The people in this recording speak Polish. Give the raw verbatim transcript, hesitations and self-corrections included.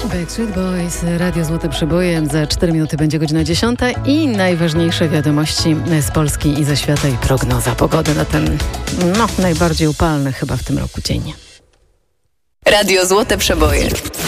Backstreet Boys, Radio Złote Przeboje. Za cztery minuty będzie godzina dziesiąta i najważniejsze wiadomości z Polski i ze świata i prognoza pogody na ten, no, najbardziej upalny chyba w tym roku dzień. Radio Złote Przeboje.